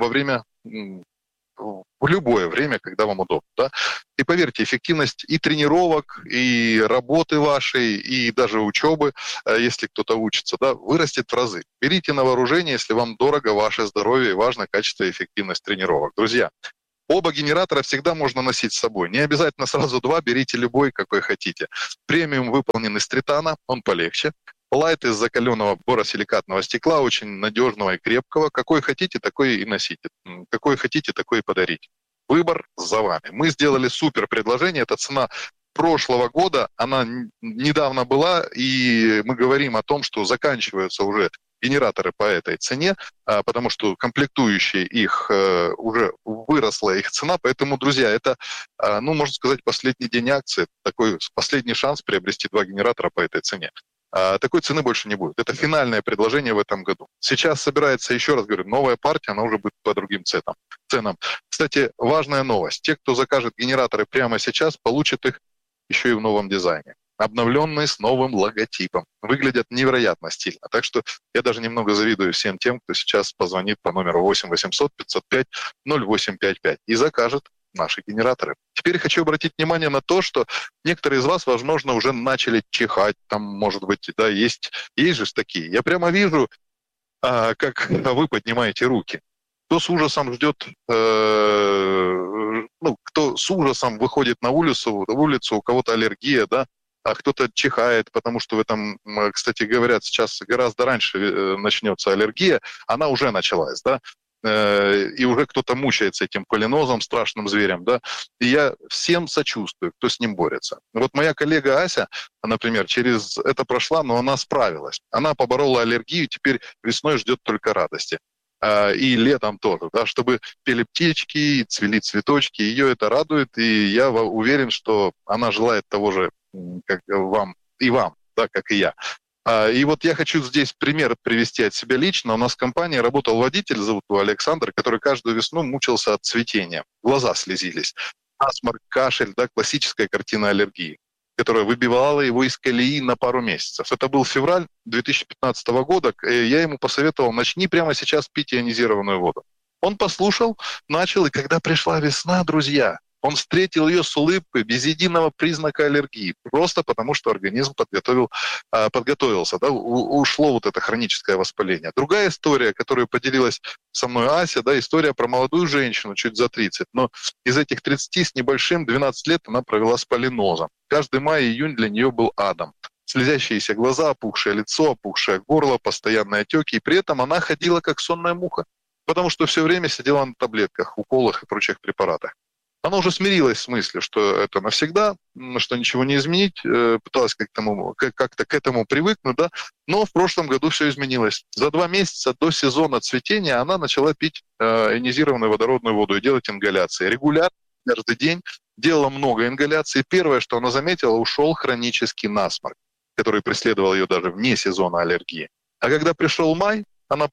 в любое время, когда вам удобно. Да? И поверьте, эффективность и тренировок, и работы вашей, и даже учебы, если кто-то учится, да, вырастет в разы. Берите на вооружение, если вам дорого ваше здоровье и важно качество и эффективность тренировок. Друзья, оба генератора всегда можно носить с собой. Не обязательно сразу два, берите любой, какой хотите. Премиум выполнен из титана, он полегче. Лайт из закаленного боросиликатного стекла, очень надежного и крепкого. Какой хотите, такой и носите. Какой хотите, такой и подарите. Выбор за вами. Мы сделали супер предложение. Это цена прошлого года. Она недавно была, и мы говорим о том, что заканчиваются уже генераторы по этой цене, потому что комплектующие их уже выросла их цена. Поэтому, друзья, это, можно сказать, последний день акции. Такой последний шанс приобрести 2 генератора по этой цене. Такой цены больше не будет. Это финальное предложение в этом году. Сейчас собирается, еще раз говорю, новая партия, она уже будет по другим ценам. Кстати, важная новость. Те, кто закажет генераторы прямо сейчас, получат их еще и в новом дизайне. Обновленные с новым логотипом. Выглядят невероятно стильно. Так что я даже немного завидую всем тем, кто сейчас позвонит по номеру 8 800 505 0855 и закажет наши генераторы. Теперь хочу обратить внимание на то, что некоторые из вас, возможно, уже начали чихать, там, может быть, да, есть же такие. Я прямо вижу, как вы поднимаете руки. Кто с ужасом ждет, кто с ужасом выходит на улицу, у кого-то аллергия, да, а кто-то чихает, потому что в этом, кстати, говорят, сейчас гораздо раньше начнется аллергия, она уже началась, да, и уже кто-то мучается этим полинозом, страшным зверем, да, и я всем сочувствую, кто с ним борется. Вот моя коллега Ася, например, через это прошла, но она справилась. Она поборола аллергию, теперь весной ждет только радости. И летом тоже, да, чтобы пели птички, цвели цветочки, ее это радует, и я уверен, что она желает того же, как вам, да, как и я. И вот я хочу здесь пример привести от себя лично. У нас в компании работал водитель, зовут его Александр, который каждую весну мучился от цветения. Глаза слезились. Насморк, кашель, да, классическая картина аллергии, которая выбивала его из колеи на пару месяцев. Это был февраль 2015 года. Я ему посоветовал, начни прямо сейчас пить ионизированную воду. Он послушал, начал, и когда пришла весна, друзья, он встретил ее с улыбкой, без единого признака аллергии, просто потому что организм подготовился, да, ушло вот это хроническое воспаление. Другая история, которую поделилась со мной Ася, да, история про молодую женщину, чуть за 30, но из этих 30 с небольшим 12 лет она провела с полинозом. Каждый май и июнь для нее был адом. Слезящиеся глаза, опухшее лицо, опухшее горло, постоянные отеки, и при этом она ходила как сонная муха, потому что все время сидела на таблетках, уколах и прочих препаратах. Она уже смирилась с мыслью, что это навсегда, что ничего не изменить, пыталась как-то к этому привыкнуть, да, но в прошлом году все изменилось. За 2 месяца до сезона цветения она начала пить ионизированную водородную воду и делать ингаляции. Регулярно, каждый день, делала много ингаляций. Первое, что она заметила, ушел хронический насморк, который преследовал ее даже вне сезона аллергии. А когда пришел май, она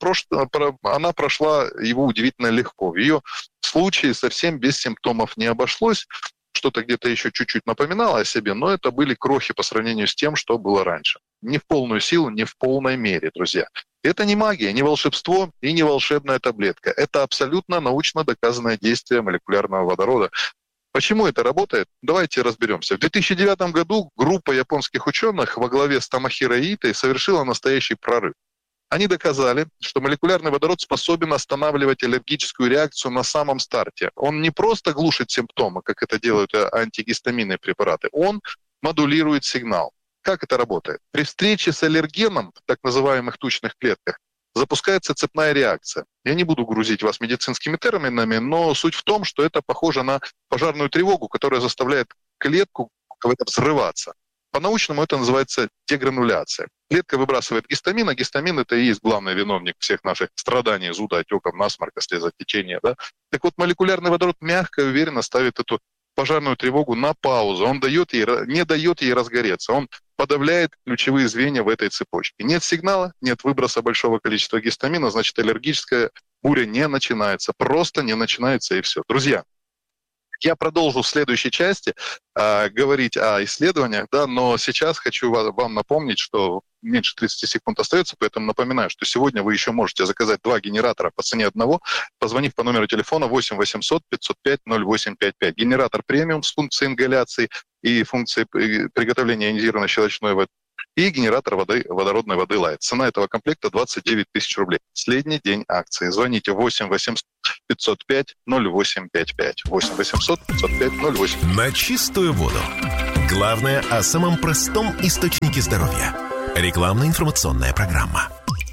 прошла его удивительно легко. В ее случае совсем без симптомов не обошлось. Что-то где-то еще чуть-чуть напоминало о себе, но это были крохи по сравнению с тем, что было раньше. Не в полную силу, не в полной мере, друзья. Это не магия, не волшебство и не волшебная таблетка. Это абсолютно научно доказанное действие молекулярного водорода. Почему это работает? Давайте разберемся. В 2009 году группа японских ученых во главе с Томохиро Иитой совершила настоящий прорыв. Они доказали, что молекулярный водород способен останавливать аллергическую реакцию на самом старте. Он не просто глушит симптомы, как это делают антигистаминные препараты, он модулирует сигнал. Как это работает? При встрече с аллергеном в так называемых тучных клетках запускается цепная реакция. Я не буду грузить вас медицинскими терминами, но суть в том, что это похоже на пожарную тревогу, которая заставляет клетку взрываться. По-научному это называется дегрануляция. Клетка выбрасывает гистамин, а гистамин – это и есть главный виновник всех наших страданий, зуда, отеков, насморка, слезотечения. Да? Так вот, молекулярный водород мягко и уверенно ставит эту пожарную тревогу на паузу. Он не дает ей разгореться. Он подавляет ключевые звенья в этой цепочке. Нет сигнала, нет выброса большого количества гистамина, значит, аллергическая буря не начинается. Просто не начинается, и все. Друзья, я продолжу в следующей части говорить о исследованиях, да, но сейчас хочу вам напомнить, что меньше 30 секунд остается, поэтому напоминаю, что сегодня вы еще можете заказать 2 генератора по цене одного, позвонив по номеру телефона 8 800 505 0855. Генератор премиум с функцией ингаляции и функцией приготовления ионизированной щелочной воды, и генератор водородной воды Light. Цена этого комплекта 29 тысяч рублей. Последний день акции. Звоните 8 800 505 0855. 8 800 505 0855. На чистую воду. Главное о самом простом источнике здоровья. Рекламно-информационная программа.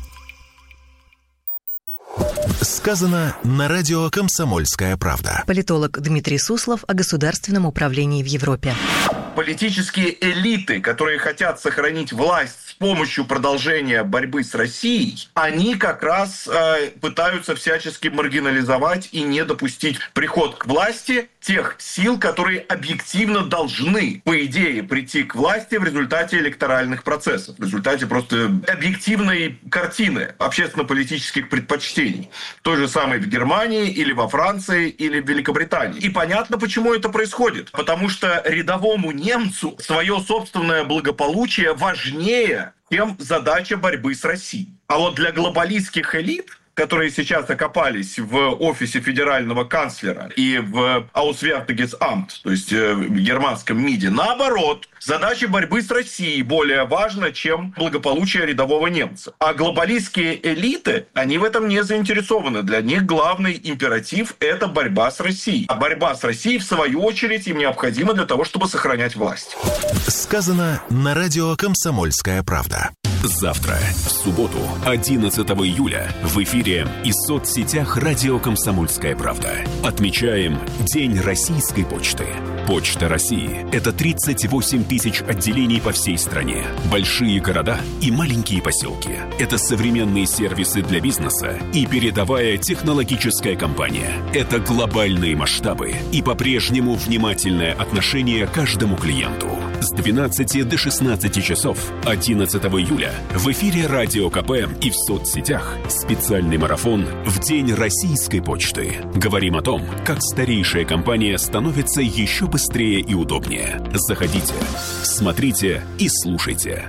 Сказано на радио «Комсомольская правда». Политолог Дмитрий Суслов о государственном управлении в Европе. Политические элиты, которые хотят сохранить власть с помощью продолжения борьбы с Россией, они как раз пытаются всячески маргинализовать и не допустить приход к власти тех сил, которые объективно должны, по идее, прийти к власти в результате электоральных процессов, в результате просто объективной картины общественно-политических предпочтений. Той же самой в Германии, или во Франции, или в Великобритании. И понятно, почему это происходит. Потому что рядовому немцу свое собственное благополучие важнее, чем задача борьбы с Россией. А вот для глобалистских элит, которые сейчас окопались в офисе федерального канцлера и в Auswärtiges Amt, то есть в германском МИДе, наоборот, задача борьбы с Россией более важна, чем благополучие рядового немца. А глобалистские элиты, они в этом не заинтересованы. Для них главный императив – это борьба с Россией. А борьба с Россией, в свою очередь, им необходима для того, чтобы сохранять власть. Сказано на радио «Комсомольская правда». Завтра, в субботу, 11 июля, в эфире и соцсетях радио «Комсомольская правда» отмечаем День российской почты. Почта России – это 38 тысяч отделений по всей стране, большие города и маленькие поселки. Это современные сервисы для бизнеса и передовая технологическая компания. Это глобальные масштабы и по-прежнему внимательное отношение к каждому клиенту. С 12 до 16 часов 11 июля в эфире Радио КП и в соцсетях специальный марафон в День российской почты. Говорим о том, как старейшая компания становится еще быстрее и удобнее. Заходите, смотрите и слушайте.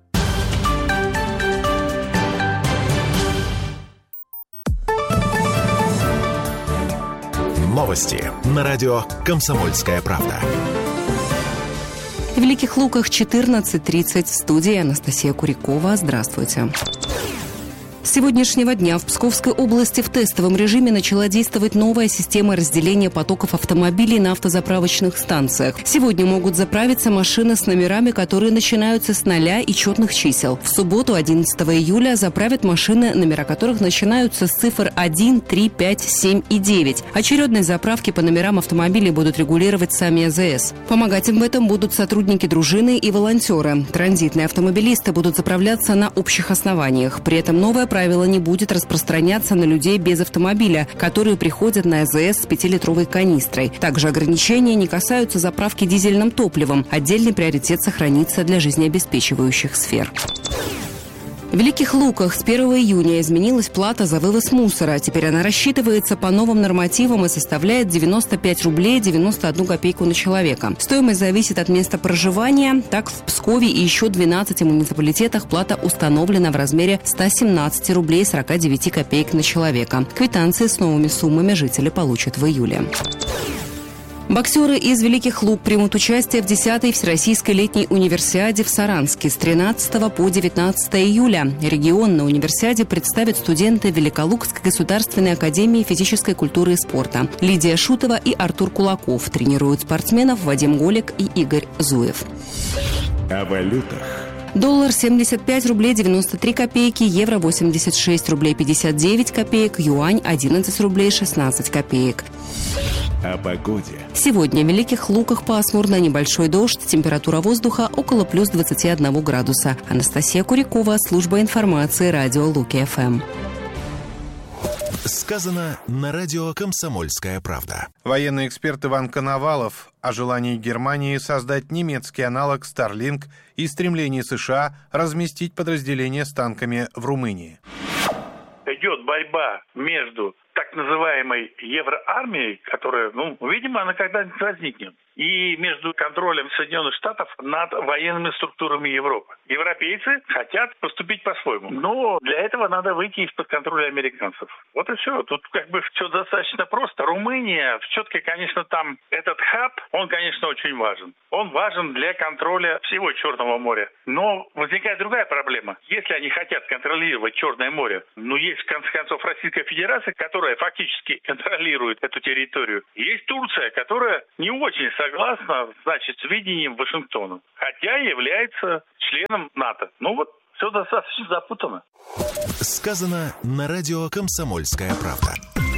Новости на радио «Комсомольская правда». В Великих Луках 14:30 в студии Анастасия Курякова. Здравствуйте. С сегодняшнего дня в Псковской области в тестовом режиме начала действовать новая система разделения потоков автомобилей на автозаправочных станциях. Сегодня могут заправиться машины с номерами, которые начинаются с 0 и четных чисел. В субботу, 11 июля, заправят машины, номера которых начинаются с цифр 1, 3, 5, 7 и 9. Очередные заправки по номерам автомобилей будут регулировать сами АЗС. Помогать им в этом будут сотрудники дружины и волонтеры. Транзитные автомобилисты будут заправляться на общих основаниях. При этом новое правило не будет распространяться на людей без автомобиля, которые приходят на АЗС с 5-литровой канистрой. Также ограничения не касаются заправки дизельным топливом. Отдельный приоритет сохранится для жизнеобеспечивающих сфер. В Великих Луках с 1 июня изменилась плата за вывоз мусора. Теперь она рассчитывается по новым нормативам и составляет 95 рублей 91 копейку на человека. Стоимость зависит от места проживания. Так, в Пскове и еще 12 муниципалитетах плата установлена в размере 117 рублей 49 копеек на человека. Квитанции с новыми суммами жители получат в июле. Боксеры из Великих Лук примут участие в 10-й Всероссийской летней универсиаде в Саранске с 13 по 19 июля. Регион на универсиаде представят студенты Великолукской государственной академии физической культуры и спорта. Лидия Шутова и Артур Кулаков. Тренируют спортсменов Вадим Голик и Игорь Зуев. О валютах. Доллар 75 рублей 93 копейки, евро 86 рублей 59 копеек, юань 11 рублей 16 копеек. О погоде. Сегодня в Великих Луках пасмурно, небольшой дождь, температура воздуха около плюс 21 градуса. Анастасия Курикова, служба информации, радио Луки-ФМ. Сказано на радио «Комсомольская правда». Военный эксперт Иван Коновалов о желании Германии создать немецкий аналог Starlink и стремлении США разместить подразделения с танками в Румынии. Идет борьба между так называемой евроармией, которая, видимо, она когда-нибудь возникнет, и между контролем Соединенных Штатов над военными структурами Европы. Европейцы хотят поступить по-своему, но для этого надо выйти из-под контроля американцев. Вот и все. Тут все достаточно просто. Румыния, все-таки, конечно, там этот хаб, он, конечно, очень важен. Он важен для контроля всего Черного моря. Но возникает другая проблема. Если они хотят контролировать Черное море, есть, в конце концов, Российская Федерация, которая фактически контролирует эту территорию. Есть Турция, которая не очень согласна, с видением Вашингтона, хотя является членом НАТО. Все достаточно запутано. Сказано на радио «Комсомольская правда».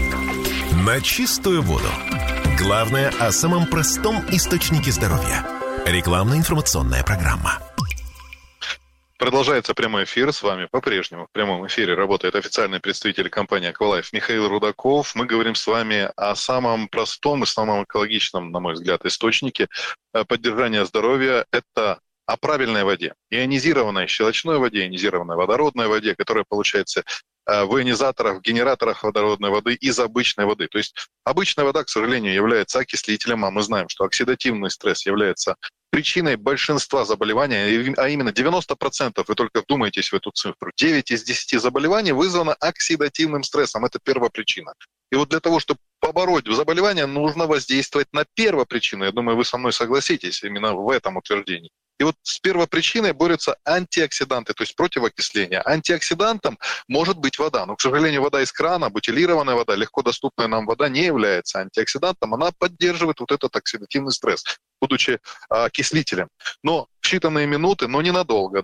На чистую воду. Главное о самом простом источнике здоровья. Рекламно-информационная программа. Продолжается прямой эфир. С вами по-прежнему в прямом эфире работает официальный представитель компании «Аквалайф» Михаил Рудаков. Мы говорим с вами о самом простом и самом экологичном, на мой взгляд, источнике поддержания здоровья. Это о правильной воде. Ионизированной щелочной воде, ионизированной водородной воде, которая получается в ионизаторах, в генераторах водородной воды из обычной воды. То есть обычная вода, к сожалению, является окислителем, а мы знаем, что оксидативный стресс является причиной большинства заболеваний, а именно 90%, вы только вдумайтесь в эту цифру, 9 из 10 заболеваний вызвано оксидативным стрессом. Это первопричина. И вот для того, чтобы побороть заболевание, нужно воздействовать на первопричину. Я думаю, вы со мной согласитесь именно в этом утверждении. И вот с первопричиной борются антиоксиданты, то есть против окисления. Антиоксидантом может быть вода, но, к сожалению, вода из крана, бутилированная вода, легко доступная нам вода не является антиоксидантом, она поддерживает вот этот оксидативный стресс, будучи окислителем. Но в считанные минуты, но ненадолго,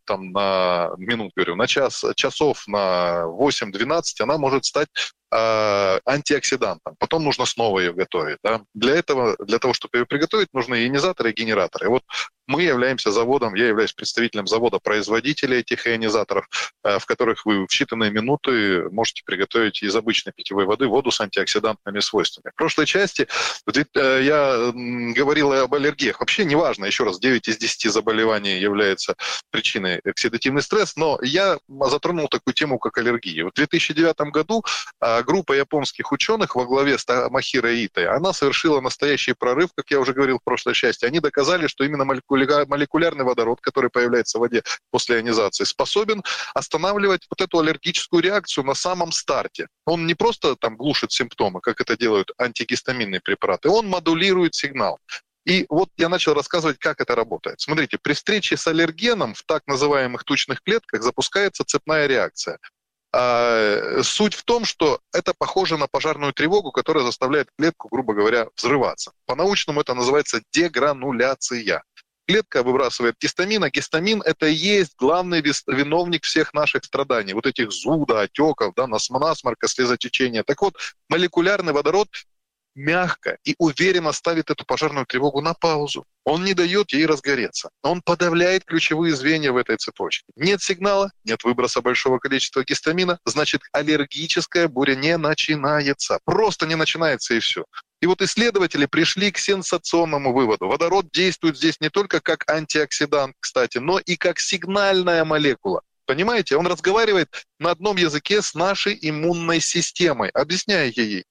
на час, часов на 8-12 она может стать антиоксидантом. Потом нужно снова ее готовить. Да? Для того, чтобы ее приготовить, нужны ионизаторы и генераторы. И вот мы являемся заводом, я являюсь представителем завода-производителя этих ионизаторов, в которых вы в считанные минуты можете приготовить из обычной питьевой воды воду с антиоксидантными свойствами. В прошлой части я говорил об аллергиях. Вообще неважно, еще раз, 9 из 10 заболеваний является причиной оксидативный стресс, но я затронул такую тему, как аллергия. В 2009 году группа японских ученых во главе с Махиро Итой, она совершила настоящий прорыв, как я уже говорил в прошлой части. Они доказали, что именно молекулярный водород, который появляется в воде после ионизации, способен останавливать вот эту аллергическую реакцию на самом старте. Он не просто глушит симптомы, как это делают антигистаминные препараты, он модулирует сигнал. И вот я начал рассказывать, как это работает. Смотрите, при встрече с аллергеном в так называемых тучных клетках запускается цепная реакция. Суть в том, что это похоже на пожарную тревогу, которая заставляет клетку, грубо говоря, взрываться. По-научному это называется дегрануляция. Клетка выбрасывает гистамин, а гистамин – это и есть главный виновник всех наших страданий. Вот этих зуда, отеков, насморка, слезотечения. Так вот, молекулярный водород мягко и уверенно ставит эту пожарную тревогу на паузу. Он не дает ей разгореться. Он подавляет ключевые звенья в этой цепочке. Нет сигнала, нет выброса большого количества гистамина, значит, аллергическая буря не начинается. Просто не начинается, и все. И вот исследователи пришли к сенсационному выводу. Водород действует здесь не только как антиоксидант, кстати, но и как сигнальная молекула. Понимаете, он разговаривает на одном языке с нашей иммунной системой, объясняя ей,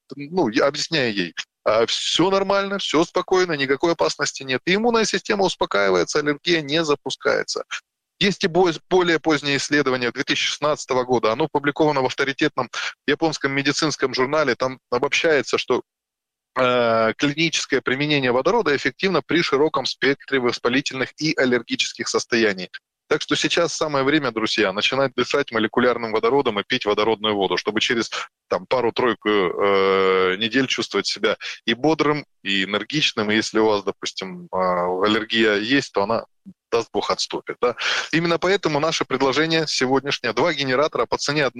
все нормально, все спокойно, никакой опасности нет. И иммунная система успокаивается, аллергия не запускается. Есть и более позднее исследование 2016 года, оно опубликовано в авторитетном японском медицинском журнале, там обобщается, что клиническое применение водорода эффективно при широком спектре воспалительных и аллергических состояний. Так что сейчас самое время, друзья, начинать дышать молекулярным водородом и пить водородную воду, чтобы через пару-тройку недель чувствовать себя и бодрым, и энергичным. И если у вас, допустим, аллергия есть, то она, даст Бог, отступит. Да? Именно поэтому наше предложение сегодняшнее: 2 генератора по цене одного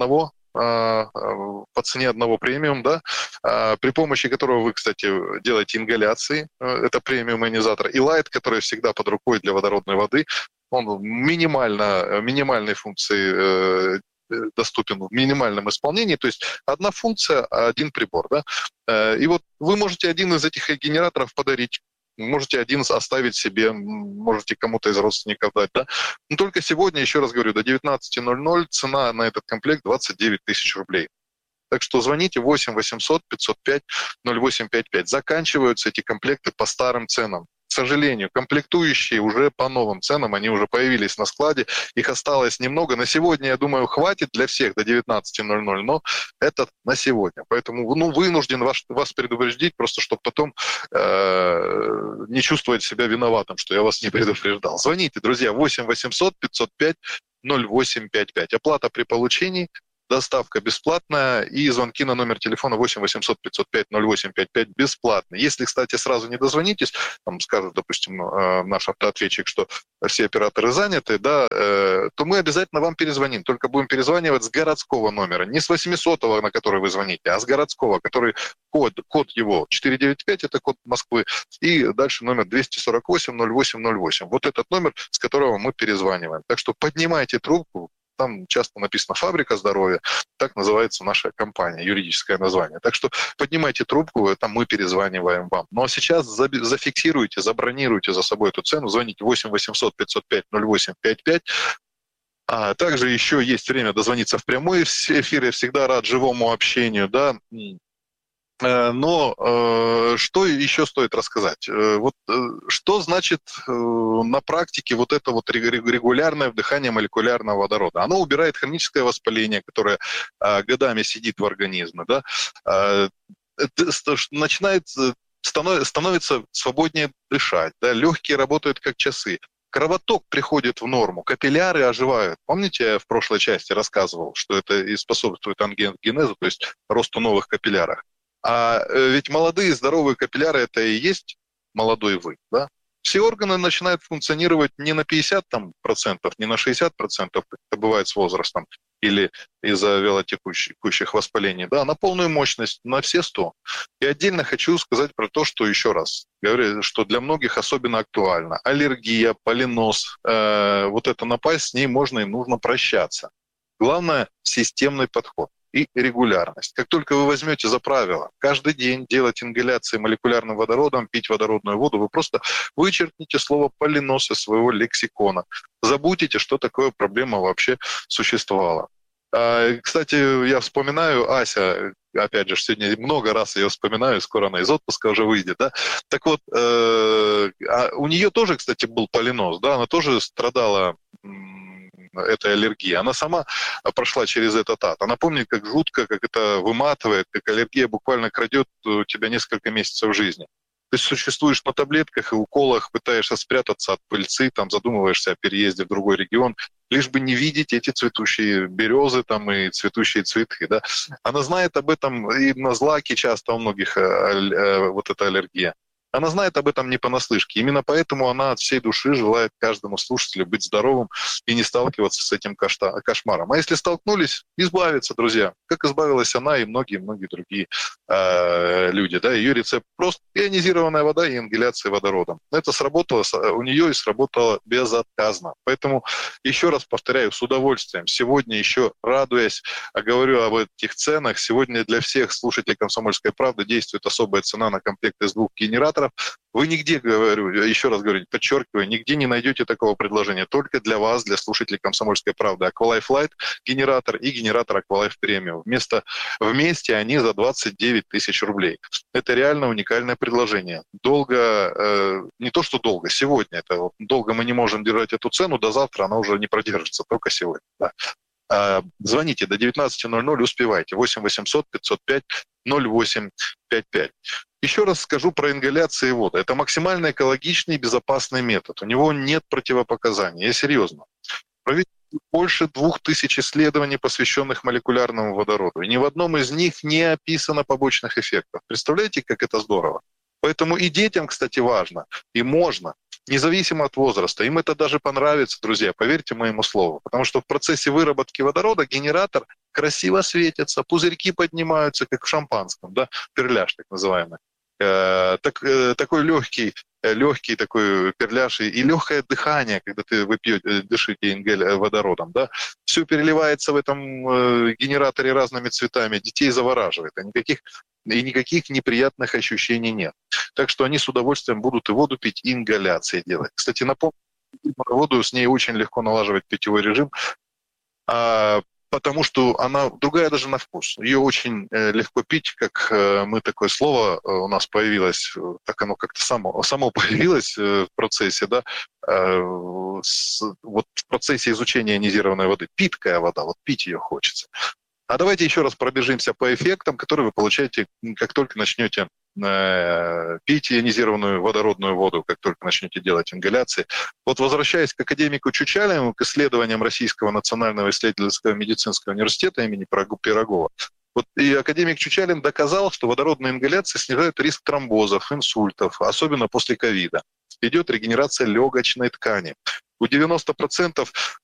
по цене одного премиум, да, при помощи которого вы, кстати, делаете ингаляции, это премиум-ионизатор, и лайт, который всегда под рукой для водородной воды, он минимальной функции доступен в минимальном исполнении, то есть одна функция, один прибор, да, и вот вы можете один из этих генераторов подарить, можете один оставить себе, можете кому-то из родственников дать, да. Но только сегодня, еще раз говорю, до 19:00 цена на этот комплект 29 тысяч рублей. Так что звоните 8 800 505 0855. Заканчиваются эти комплекты по старым ценам. К сожалению, комплектующие уже по новым ценам, они уже появились на складе, их осталось немного. На сегодня, я думаю, хватит для всех до 19:00, но это на сегодня. Поэтому вынужден вас предупредить, просто чтобы потом не чувствовать себя виноватым, что я вас не предупреждал. Звоните, друзья, 8 800 505 0855. Оплата при получении, доставка бесплатная, и звонки на номер телефона 8 800 505 0855 бесплатные. Если, кстати, сразу не дозвонитесь, там скажут, допустим, наш автоответчик, что все операторы заняты, да, то мы обязательно вам перезвоним. Только будем перезванивать с городского номера. Не с 800-го, на который вы звоните, а с городского, который код его 495, это код Москвы, и дальше номер 248 08 08. Вот этот номер, с которого мы перезваниваем. Так что поднимайте трубку. Там часто написано «Фабрика здоровья», так называется наша компания, юридическое название. Так что поднимайте трубку, это мы перезваниваем вам. Ну а сейчас зафиксируйте, забронируйте за собой эту цену, звоните 8 800 505 0855. А также еще есть время дозвониться в прямой эфир, я всегда рад живому общению, да. Но что еще стоит рассказать? Вот что значит на практике вот это вот регулярное вдыхание молекулярного водорода? Оно убирает хроническое воспаление, которое годами сидит в организме, да? Становится свободнее дышать, да? Легкие работают как часы. Кровоток приходит в норму, капилляры оживают. Помните, я в прошлой части рассказывал, что это и способствует ангиогенезу, то есть росту новых капилляров. А ведь молодые здоровые капилляры – это и есть молодой вы, да? Все органы начинают функционировать не на 50%, не на 60%, как это бывает с возрастом, или из-за вялотекущих воспалений, да, на полную мощность, на все 100. И отдельно хочу сказать про то, что еще раз говорю, что для многих особенно актуально. Аллергия, полинос, вот это напасть, с ней можно и нужно прощаться. Главное – системный подход и регулярность. Как только вы возьмете за правило каждый день делать ингаляции молекулярным водородом, пить водородную воду, вы просто вычеркните слово «полинос» из своего лексикона. Забудете, что такое проблема вообще существовала. Кстати, я вспоминаю Ася, опять же, сегодня много раз ее вспоминаю, скоро она из отпуска уже выйдет, да. Так вот, у нее тоже, кстати, был полинос, да, она тоже страдала этой аллергии. Она сама прошла через этот ад. Она помнит, как жутко, как это выматывает, как аллергия буквально крадет у тебя несколько месяцев жизни. Ты существуешь на таблетках и уколах, пытаешься спрятаться от пыльцы, там задумываешься о переезде в другой регион, лишь бы не видеть эти цветущие березы там и цветущие цветы. Да? Она знает об этом, и на злаке часто у многих вот эта аллергия. Она знает об этом не понаслышке. Именно поэтому она от всей души желает каждому слушателю быть здоровым и не сталкиваться с этим кошмаром. А если столкнулись, избавиться, друзья. Как избавилась она и многие-многие другие люди. Да? Ее рецепт просто ионизированная вода и ингаляция водородом. Это сработало у нее и сработало безотказно. Поэтому еще раз повторяю, с удовольствием. Сегодня еще радуясь, говорю об этих ценах. Сегодня для всех слушателей «Комсомольской правды» действует особая цена на комплект из 2 генераторов. Вы нигде, говорю, еще раз говорю, подчеркиваю, нигде не найдете такого предложения. Только для вас, для слушателей «Комсомольской правды». Aqualife Light генератор и генератор Aqualife Premium. Вместе они за 29 тысяч рублей. Это реально уникальное предложение. Долго, не то что долго, сегодня. Это долго мы не можем держать эту цену, до завтра она уже не продержится, только сегодня. Да. Звоните до 19:00, успевайте. 8 800 505 0855. Еще раз скажу про ингаляции воды. Это максимально экологичный и безопасный метод. У него нет противопоказаний. Я серьезно. Проведено больше 2000 исследований, посвященных молекулярному водороду. И ни в одном из них не описано побочных эффектов. Представляете, как это здорово? Поэтому и детям, кстати, важно, и можно, независимо от возраста. Им это даже понравится, друзья, поверьте моему слову. Потому что в процессе выработки водорода генератор красиво светятся, пузырьки поднимаются, как в шампанском, да, перляж так называемый. Такой легкий такой перляж и легкое дыхание, когда ты дышите водородом, да, все переливается в этом генераторе разными цветами, детей завораживает, никаких неприятных ощущений нет. Так что они с удовольствием будут и воду пить, и ингаляции делать. Кстати, напомню, воду с ней очень легко налаживать питьевой режим, потому что она другая даже на вкус. Ее очень легко пить, как такое слово у нас появилось, так оно как-то само появилось в процессе, да, вот в процессе изучения ионизированной воды. Питкая вода, вот пить ее хочется. А давайте еще раз пробежимся по эффектам, которые вы получаете, как только начнете пить ионизированную водородную воду, как только начнете делать ингаляции. Вот возвращаясь к академику Чучалину, к исследованиям Российского национального исследовательского медицинского университета имени Пирогова, вот и академик Чучалин доказал, что водородные ингаляции снижают риск тромбозов, инсультов, особенно после ковида. Идет регенерация легочной ткани. У 90%